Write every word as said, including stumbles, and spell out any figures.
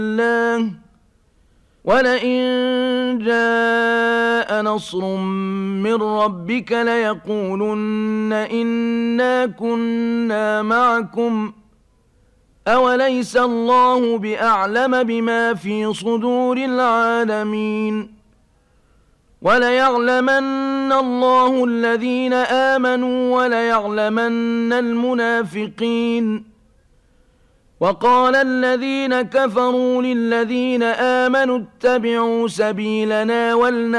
الله ولئن جاء نصر من ربك ليقولن إنا كنا معكم أوليس الله بأعلم بما في صدور العالمين وليعلمن الله الذين آمنوا وليعلمن المنافقين وقال الذين كفروا للذين آمنوا اتبعوا سبيلنا ولنهديكم